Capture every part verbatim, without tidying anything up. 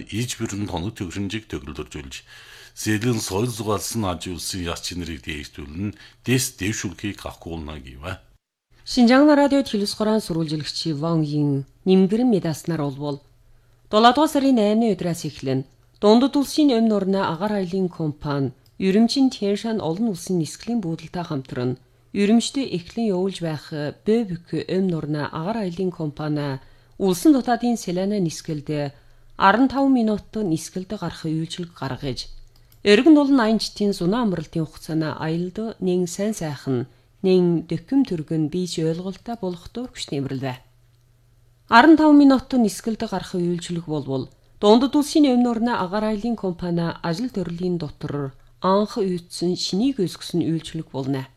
иж бүрэн тоног төгшинжийг төгөлдөржүүлж, зээлэн соёл зугаалсан аж улсын яс чинэрийг дээшлүүлэн дэс дэвшүүлгийг авахгүйна гэвэ. Шинжаан радио телевизгорон сурвалжлагч Ван Yin нэмгэрэн медаснаар болвол долоодугаар сарын наймны өдрөөс эхлэн Дундад улсын өмнө орны агаар аялын компани Ерөмчийн Тяншан олон улсын нисгэлийн буудалтай хамтран Ерөмчдөө эхлэн явуулж байх Бэбк өмнө орны агаар аялын компани улсын дутаадын Селена нисгэлд арван таван минутад нисгэлд гарах үйлчилэг гаргаж, эргэн улан аянчдын зунаа амралтын хугацааны аялд нэн сайн сайхан нэн дөкөм төргөн бийж ойлголттой болохдоо хүч нэмэрлэв. арван таван минутад нисгэлд гарах үйлчилэг болвол Дундад улсын өмнө орны агаар аялын компани ажил төрлийн дотор анх үйдсэн шинийг өсгсөн үйлчилэг болно.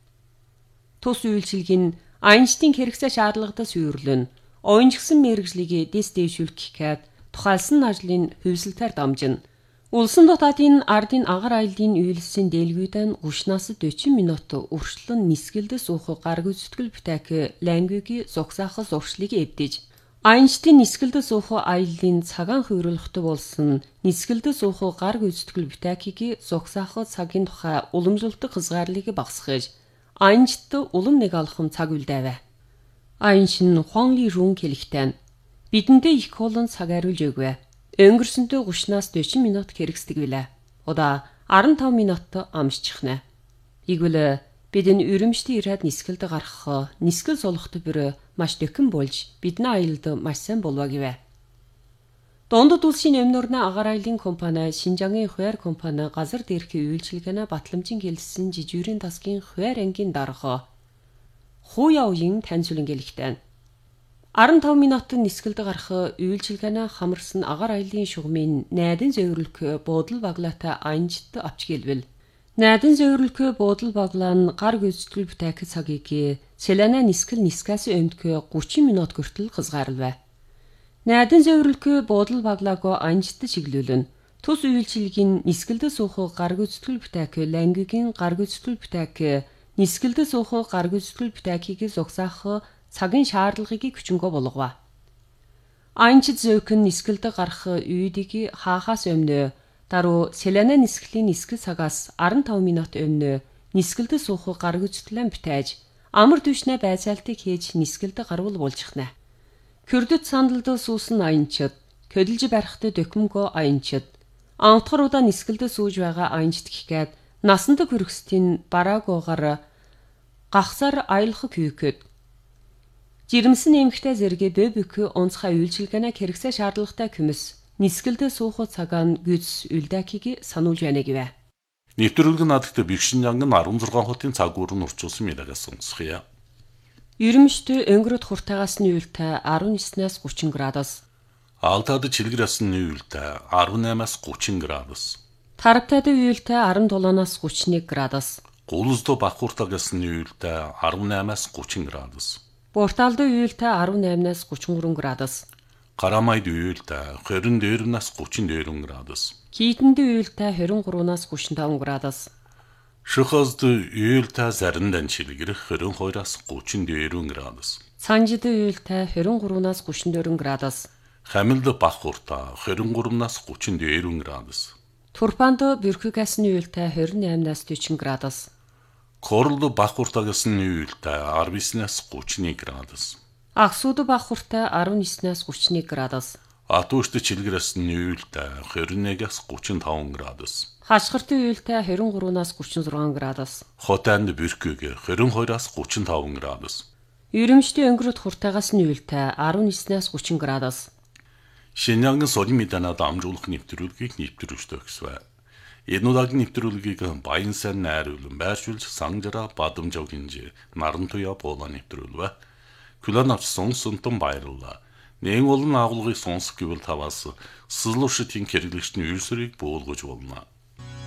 Тус үйлчилэг нь аянчдын хэрэгцээ шаардлагадаас үйрлэн оюунжгсан мэргэжлийг дэс дэвшүүлэх гээд тухайлсан ажлын хөвсөлтөөр дамжин улсын дутаадын ардын агаар аялын үйлсийн дэлгүйдэн гушнаас дөрвөн минут үргэлжлэн нисгэлд суух гараг үзтгэл бүтээх лангигийн зогсаахс уршлыг эвдэж, аянчдын нисгэлд суух аяллын цагаан хувирлахтай болсон нисгэлд суух гараг үзтгэл бүтээхийг зогсаах цагийн тухай уламжлалт хязгаарлыг багасгаж, аянчд улам нэг алхам цаг үлдээв. Аянч нь Хуан Ли Рун хэлэхдээ бидэндээ их олон цаг ариулж өгвэ. Өнгөрсөндөө гушнаас дөрвөн минут хэрэгсдэг билээ. Удаа арван таван минут амсчихнэ. Игвэл бид энэ Ерөмчдийн ирээд нисгэлд гарах, нисгэл сулахт бүр маш дөкөн болж бидний аялд маш сайн болов гэвэ. Дундад улсын өмнө орны агаар аялын компани Шинжаангийн хуваар компани газар дээрхи үйлчилгээнэ батламжин хэлсэн жижүүрийн тасгийн хуваар ангийн дарга Ху Яоин таньцуулан гэлэхтэй. арван таван минутад нисгэлд гарах үйлчилгээнэ хамарсан агаар аялын шугамын найдан зөвөрлөх буудал баглаатай аянчд авч гэлвэл найдан зөвөрлөх буудал баглаа нь гар гүйцэтгэл бүтээх цагийг Селена нисгэл нискээс өмнө гурван минут хүртэл хязгаарлав. Найдан зөвөрлөх буудал баглаагаа аянчд чиглүүлэн тус үйлчилгийн нисгэлд суух гар гүйцэтгэл бүтээх лангигийн гар гүйцэтгэл бүтээх нисгэлд суух гар гүйцэтгэл бүтээхийг зогсаах цагийн шаардлагыг хүчингөө болгов. Аянчид зөөхөн нисгэлд гарах үйдийг хаахаас өмнө даруй Селена нисгэлийн нисгэл цагаас арван таван минут өмнө нисгэлд суух гар гүйцэтгэлэн бүтээж, амар түвшнээ байцаалтыг хийж нисгэлд гарвал булжихнэ. Кюрдэт сандалд суусан аянчид, хөдөлж барихт дөхмгөө аянчид, анхтар удаа нисгэлд сууж байгаа аянчид гэхэд насанд хүргэсдийн бараагуугаар гахсаар аялах күйкөд жирэмсэн эмхтэй зэрэг Бэбк онцгой үйлчилгээнэ хэрэгцээ шаардлагатай хүмс нисгэлд суух цагаа гүйц үлдэхийг сануулж байна гэвэ. Нэвтрүүлэг наадагт Бэгшинжанг нь арван зургаан хотын цаг уурын урчуулсан мэлэгээс сонсхийа. Ерөмчд өнгөрөд хуртаагаас нь үйлтэй арван ниснээс гучин градус. Алтад чилгэрээс нь үйлтэй арван наймаас гучин градус. Тарптад үйлтэй арван долооноос гучин нэг градус. Гулсдо Бахуртагаас нь үйлтэй арван наймаас гучин градус. Борталд үйлтэй арван наймнаас гучин гурван градус. Карамайд үйлтэй хорин дөрвнээс гучин дөрвөн градус. Кийтэнд үйлтэй хорин гуравнаас гучин таван градус. Шөхөсд үйлтэй заримдан чилгэрэх хорин хоёроос гучин дөрвөн градус. Цанжид үйлтэй хорин гуравнаас гучин дөрвөн градус. Хамилд Бахурта хорин гуравнаас гучин дөрвөн градус. Турпанд Бөрхөгээс нь үйлтэй хорин наймнаас дөрвөн градус. Королд Бахуртагаас нь үйлтэй арван ниснээс гучин нэг градус. Аксууд Бахуртай арван ниснээс гучин нэг градус. Атуушд чилгэрээс нь үйлтэй хорин нэгээс гучин таван градус. Хашгирт үйлтэй хорин гуравнаас гучин зургаан градус. Хотанд Бөрхөг хорин хоёроос гучин таван градус. Ерөмчдийн өнгөрөд хуртаагаас нь үйлтэй арван ниснээс гучин градус. Шинжаангийн соёлын мэдэнад амжуулах нэвтрүүлгийг нэвтрүүлж өгсвэ. Энэ удаагийн нэвтрүүлгийг Баян сайн найруулан байршуулж Санжара Бадамжав гинж Нарантуя Пола нэвтрүүлвэ. Күлэн авч сонсонтон баярлалаа. Нэн олон агуулгыг сонсох гэвэл таваас сэлүүштийн хэрэглэгчний үйлсрийг буулгаж болно.